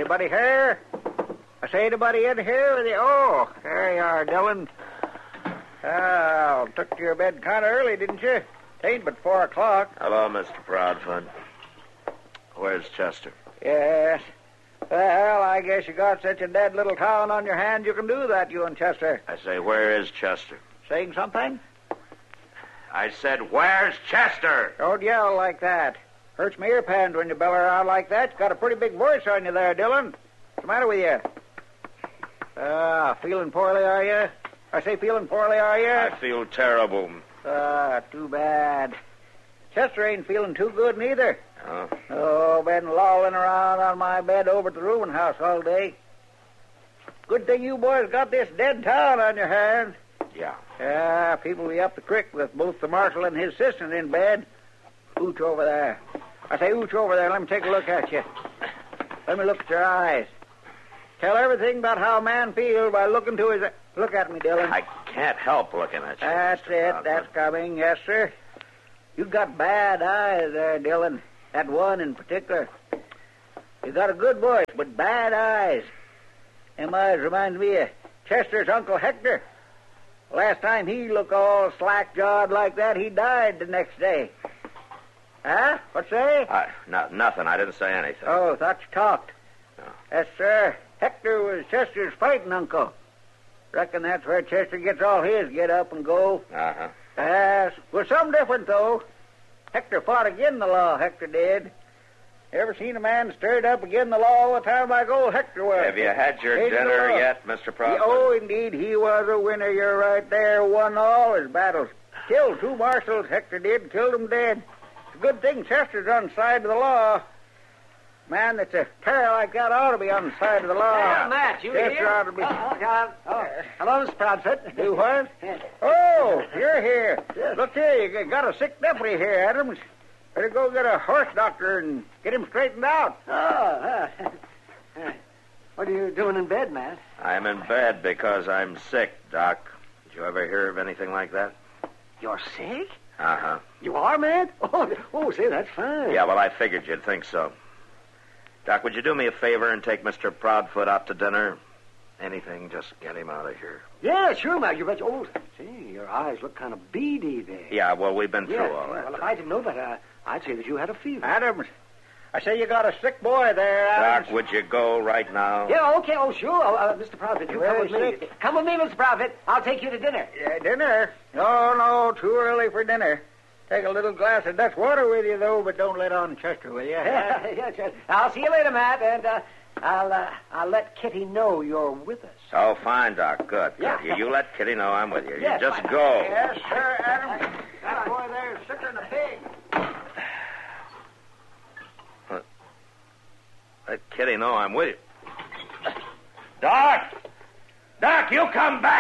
Anybody here? I say, anybody in here with you? Oh, there you are, Dillon. Took to your bed kind of early, didn't you? It ain't but 4 o'clock. Hello, Mr. Proudfoot. Where's Chester? Yes. Well, I guess you got such a dead little town on your hands you can do that, you and Chester. I say, where is Chester? Saying something? I said, where's Chester? Don't yell like that. Hurts my ear pans when you bell around like that. You got a pretty big voice on you there, Dillon. What's the matter with you? Feeling poorly, are you? I say feeling poorly, are you? I feel terrible. Too bad. Chester ain't feeling too good neither. Oh? Oh, been lolling around on my bed over at the rooming house all day. Good thing you boys got this dead town on your hands. Yeah. People be up the creek with both the marshal and his assistant in bed. Ooch over there. I say ooch over there. Let me take a look at you. Let me look at your eyes. Tell everything about how a man feels by looking to his... Look at me, Dillon. I can't help looking at you. That's it. That's coming. Yes, sir. You got bad eyes there, Dillon. That one in particular. You got a good voice, but bad eyes. Them eyes remind me of Chester's Uncle Hector. Last time he looked all slack-jawed like that, he died the next day. Huh? What say? Nothing. I didn't say anything. Oh, thought you talked. No. Yes, sir. Hector was Chester's fighting uncle. Reckon that's where Chester gets all his get up and go. Uh-huh. Yes. Well, something different, though. Hector fought again the law, Hector did. Ever seen a man stirred up again the law all the time like old Hector was? Have you had your dinner yet, Mr. Proudfoot? Oh, indeed, he was a winner. You're right there. Won all his battles. Killed 2 marshals, Hector did. Killed them dead. It's a good thing Chester's on the side of the law. Man that's a terror like that ought to be on the side of the law. Yeah, Matt, you Chester here? ought to be... Hello, Mr. Proudfoot. Do what? Oh, you're here. Look here, you got a sick deputy here, Adams. Better go get a horse doctor and get him straightened out. What are you doing in bed, Matt? I'm in bed because I'm sick, Doc. Did you ever hear of anything like that? You're sick? Uh-huh. You are, Matt? Say, that's fine. Yeah, well, I figured you'd think so. Doc, would you do me a favor and take Mr. Proudfoot out to dinner? Anything, just get him out of here. Yeah, sure, Matt. You bet. Oh, see, your eyes look kind of beady there. Yeah, well, we've been through all that. Well, if I didn't know that, I'd say that you had a fever. Adams, I say you got a sick boy there, Adams. Doc, would you go right now? Yeah, okay. Oh, sure. Mr. Proudfoot, you come with me. Come with me, Mr. Proudfoot. I'll take you to dinner. Dinner? No, too early for dinner. Take a little glass of Dutch water with you, though, but don't let on Chester, will you? Yeah, sure. I'll see you later, Matt, and I'll let Kitty know you're with us. Oh, fine, Doc. Good. Yeah. You let Kitty know I'm with you. Yes, you just fine. go. Yes, sir, Adams. That boy there is sicker than a pig. Let Kitty know I'm with you. Doc! Doc, you come back!